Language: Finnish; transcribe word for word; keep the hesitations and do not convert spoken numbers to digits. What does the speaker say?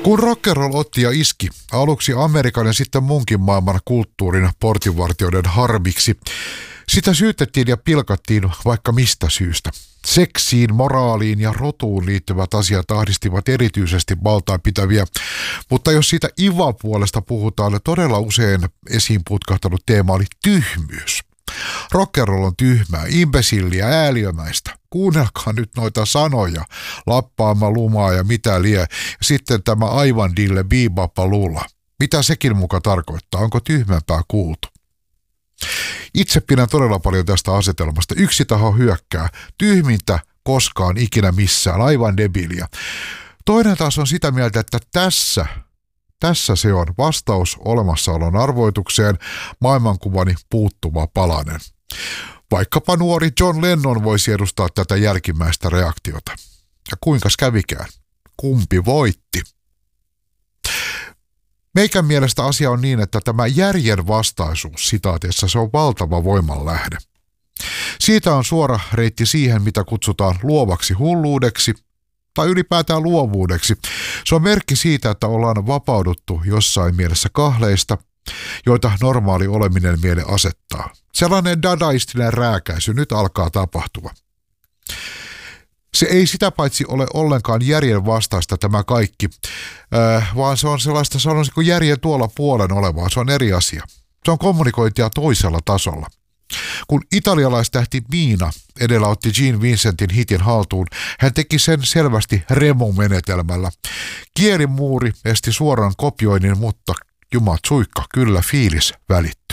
Kun rock'n'roll otti ja iski, aluksi Amerikan ja sitten munkin maailman kulttuurin portinvartijoiden harmiksi, sitä syytettiin ja pilkattiin vaikka mistä syystä. Seksiin, moraaliin ja rotuun liittyvät asiat ahdistivat erityisesti valtaan pitäviä, mutta jos siitä I V A-puolesta puhutaan, todella usein esiin putkahtanut teema oli tyhmyys. Rock'n'roll on tyhmää, imbesilliä, ääliömäistä. Kuunnelkaa nyt noita sanoja, lappaama, lumaa ja mitä lie. Ja sitten tämä aivan dille biibappa lula. Mitä sekin muka tarkoittaa? Onko tyhmempää kuultu? Itse pidän todella paljon tästä asetelmasta. Yksi taho hyökkää. Tyhmintä koskaan ikinä missään. Aivan debiiliä. Toinen taas on sitä mieltä, että tässä, tässä se on vastaus olemassaolon arvoitukseen, maailmankuvani puuttuva palanen. Vaikkapa nuori John Lennon voisi edustaa tätä jälkimmäistä reaktiota. Ja kuinkas kävikään? Kumpi voitti? Meikän mielestä asia on niin, että tämä järjen vastaisuus sitaateessa se on valtava voimanlähde. Siitä on suora reitti siihen, mitä kutsutaan luovaksi hulluudeksi tai ylipäätään luovuudeksi. Se on merkki siitä, että ollaan vapauduttu jossain mielessä kahleista, joita normaali oleminen miele asettaa. Sellainen dadaistinen rääkäisy nyt alkaa tapahtua. Se ei sitä paitsi ole ollenkaan järjen vastaista tämä kaikki, äh, vaan se on sellaista, sanoisinko järjen tuolla puolen olevaa, se on eri asia. Se on kommunikointia toisella tasolla. Kun italialaistähti Miina edellä otti Gene Vincentin hitin haltuun, hän teki sen selvästi Remo-menetelmällä. Kielimuuri esti suoran kopioinnin, mutta jumat suikka, kyllä fiilis välittyi.